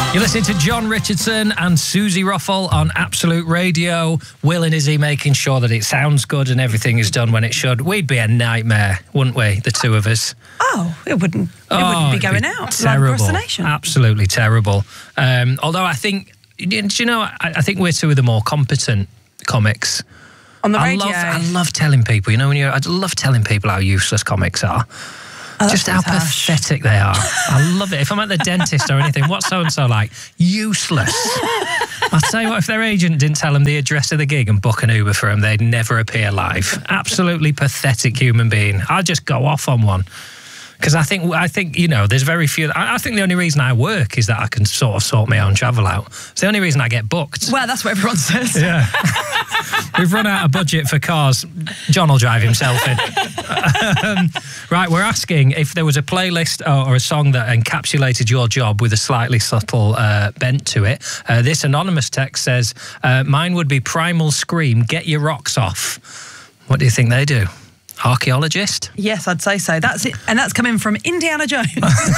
You're listening to John Richardson and Susie Ruffle on Absolute Radio. Will and Izzy making sure that it sounds good and everything is done when it should. We'd be a nightmare, wouldn't we, the two of us? Oh, it wouldn't be going out. Terrible. Across the nation. Absolutely terrible. Although I think, do you know, I think we're two of the more competent comics. On the radio. I love telling people, you know, I love telling people how useless comics are. Oh, just how pathetic they are. I love it. If I'm at the dentist or anything, what's so-and-so like? Useless. I'll tell you what, if their agent didn't tell them the address of the gig and book an Uber for them, they'd never appear live. Absolutely pathetic human being. I'll just go off on one. Because I think, you know, there's very few. I think the only reason I work is that I can sort of sort my own travel out. It's the only reason I get booked. Well, that's what everyone says. Yeah. We've run out of budget for cars. John will drive himself in. Right, we're asking if there was a playlist or a song that encapsulated your job with a slightly subtle bent to it. This anonymous text says, mine would be Primal Scream, Get Your Rocks Off. What do you think they do? Archaeologist? Yes, I'd say so. That's it. And that's coming from Indiana Jones.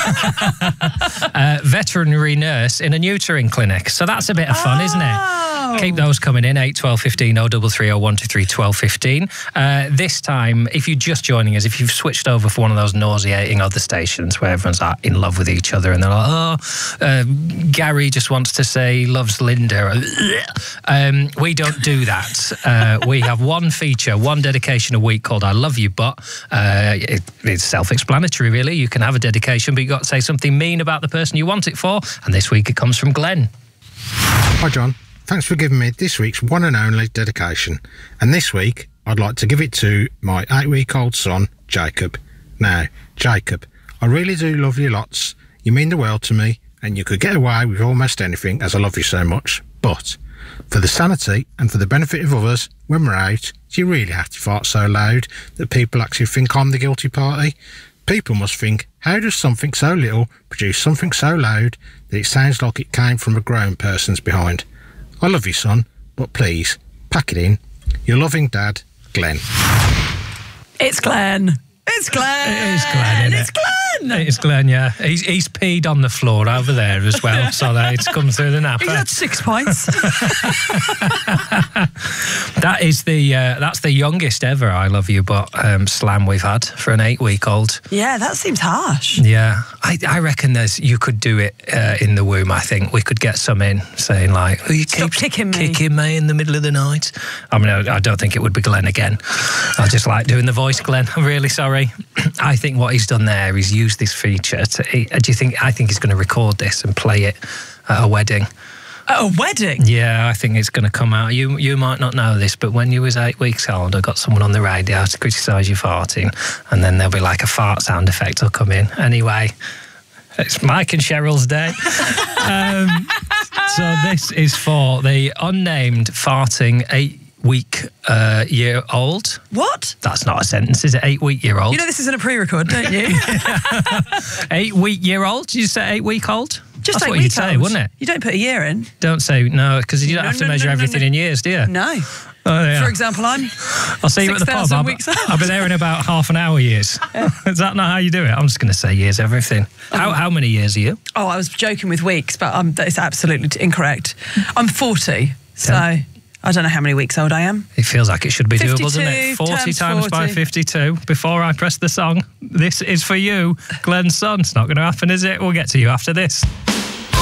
Veterinary nurse in a neutering clinic. So that's a bit of fun, isn't it? Keep those coming in, 8 12 15 033 0123 12 15. This time, if you're just joining us, if you've switched over for one of those nauseating other stations where everyone's like in love with each other and they're like, Gary just wants to say he loves Linda. We don't do that. We have one feature, one dedication a week called I Love You, but it's self-explanatory, really. You can have a dedication, but you've got to say something mean about the person you want it for. And this week it comes from Glenn. Hi, John. Thanks for giving me this week's one and only dedication. And this week, I'd like to give it to my 8-week-old son, Jacob. Now, Jacob, I really do love you lots. You mean the world to me, and you could get away with almost anything as I love you so much. But for the sanity and for the benefit of others, when we're out, do you really have to fart so loud that people actually think I'm the guilty party? People must think, how does something so little produce something so loud that it sounds like it came from a grown person's behind? I love you, son, but please, pack it in. Your loving dad, Glenn. It's Glenn. It's Glenn. It is Glenn, isn't it? It's Glenn. It is Glenn, yeah. He's peed on the floor over there as well, so that it's come through the napper. He's had 6 pints. That's the youngest ever I Love You But slam we've had for an 8-week-old. Yeah, that seems harsh. Yeah, I reckon you could do it in the womb. I think we could get some in saying like, "Oh, you keep kicking me in the middle of the night." I mean, I don't think it would be Glenn again. I just like doing the voice, Glenn. I'm really sorry. I think what he's done there is used this feature to. I think he's going to record this and play it at a wedding. At a wedding? Yeah, I think it's going to come out. You might not know this, but when you was 8 weeks old, I got someone on the radio to criticise you farting, and then there'll be like a fart sound effect will come in. Anyway, it's Mike and Cheryl's day. So this is for the unnamed farting 8-week-year-old. What? That's not a sentence, is it? 8-week-year-old. You know this isn't a pre-record, don't you? 8-week-year-old? Did you say 8-week-old? Just That's 8 what you'd weeks say, old. wouldn't it? You don't put a year in. Don't say no, because you don't have to measure everything in years, do you? No. Oh, yeah. For example, I'm I'll see you at the pub. 6,000 weeks old. I'll be there in about half an hour years. Is that not how you do it? I'm just going to say years, everything. How many years are you? Oh, I was joking with weeks, but it's absolutely incorrect. I'm 40, so I don't know how many weeks old I am. It feels like it should be doable, doesn't 52 it? 40 times by 52. Before I press the song, this is for you, Glenn Son. It's not going to happen, is it? We'll get to you after this.